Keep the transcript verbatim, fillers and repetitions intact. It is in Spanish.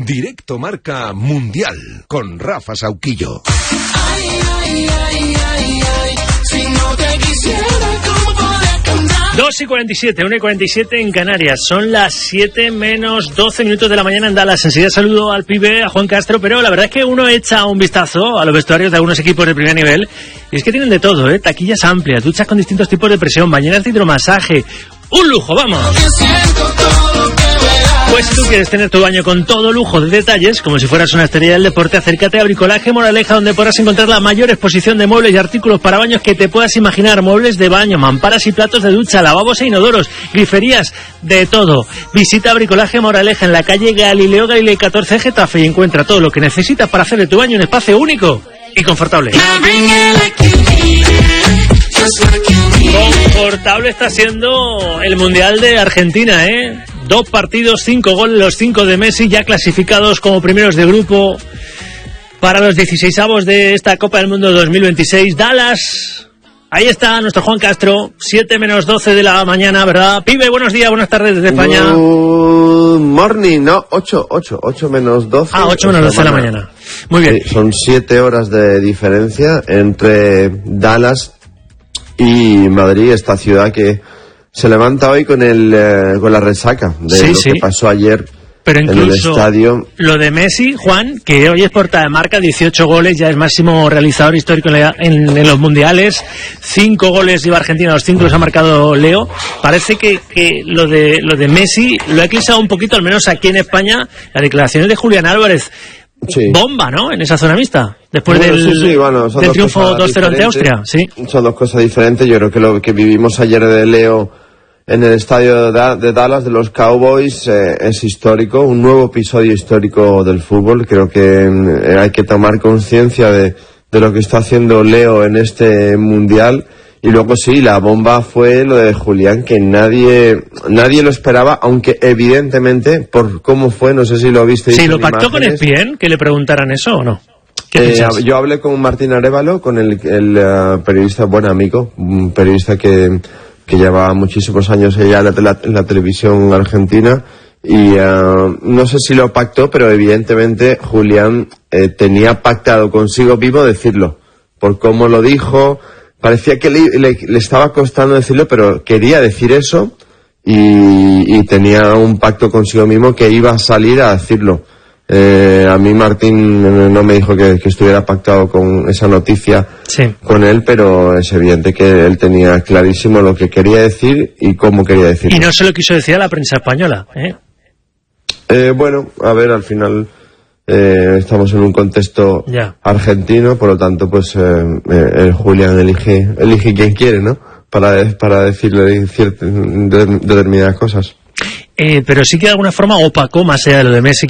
Directo Marca Mundial con Rafa Sauquillo. Ay, ay, ay, ay, ay, si no te quisiera, ¿cómo podría cantar? dos y cuarenta y siete, una y cuarenta y siete en Canarias. Son las siete menos doce minutos de la mañana en Dallas. Enseguida saludo al pibe, a Juan Castro, pero la verdad es que uno echa un vistazo a los vestuarios de algunos equipos de primer nivel y es que tienen de todo, ¿eh? Taquillas amplias, duchas con distintos tipos de presión, bañeras de hidromasaje. ¡Un lujo, vamos! Pues si tú quieres tener tu baño con todo lujo de detalles, como si fueras una estrella del deporte, acércate a Bricolaje Moraleja, donde podrás encontrar la mayor exposición de muebles y artículos para baños que te puedas imaginar. Muebles de baño, mamparas y platos de ducha, lavabos e inodoros, griferías, de todo. Visita Bricolaje Moraleja en la calle Galileo Galilei catorce, Getafe, y encuentra todo lo que necesitas para hacer de tu baño un espacio único y confortable. Confortable está siendo el Mundial de Argentina, ¿eh? Dos partidos, cinco goles, los cinco de Messi, ya clasificados como primeros de grupo para los dieciseisavos de esta Copa del Mundo dos mil veintiséis. Dallas, ahí está nuestro Juan Castro, siete menos doce de la mañana, ¿verdad? Pibe, buenos días, buenas tardes desde España. Good morning, no, ocho, ocho, ocho menos doce. Ah, ocho menos doce de la mañana. Muy bien. Sí, son siete horas de diferencia entre Dallas y Madrid, esta ciudad que se levanta hoy con el eh, con la resaca de sí, lo sí. que pasó ayer. Pero en el estadio. Lo de Messi, Juan, que hoy es portada de marca, dieciocho goles, ya es máximo realizador histórico en, la, en, en los mundiales, cinco goles lleva Argentina, los cinco los ha marcado Leo. Parece que, que lo de lo de Messi lo ha eclipsado un poquito, al menos aquí en España, las declaraciones de Julián Álvarez. Sí. Bomba, ¿no? En esa zona mixta. Después bueno, del, sí, sí, bueno, del triunfo dos cero ante Austria. Sí. Son dos cosas diferentes. Yo creo que lo que vivimos ayer de Leo en el estadio de Dallas de los Cowboys eh, es histórico, un nuevo episodio histórico del fútbol. Creo que eh, hay que tomar conciencia de, de lo que está haciendo Leo en este mundial. Y luego sí, la bomba fue lo de Julián, que nadie nadie lo esperaba, aunque evidentemente, por cómo fue, no sé si lo viste. Sí, ¿lo pactó con Espien? ¿Que le preguntaran eso o no? Eh, yo hablé con Martín Arévalo, con el, el uh, periodista, buen amigo, un periodista que, que lleva muchísimos años ya en la, en la televisión argentina, y uh, no sé si lo pactó, pero evidentemente Julián eh, tenía pactado consigo mismo decirlo, por cómo lo dijo. Parecía que le, le, le estaba costando decirlo, pero quería decir eso y, y tenía un pacto consigo mismo que iba a salir a decirlo. Eh, a mí Martín no me dijo que, que estuviera pactado con esa noticia sí. con él, pero es evidente que él tenía clarísimo lo que quería decir y cómo quería decirlo. Y no se lo quiso decir a la prensa española, ¿eh? Eh, bueno, a ver, al final... Eh, estamos en un contexto ya. argentino, por lo tanto, pues eh, eh, el Julián elige elige quien quiere, ¿no? Para para decirle ciertas, de, determinadas cosas. Eh, pero sí que de alguna forma opacó más allá de lo de Messi.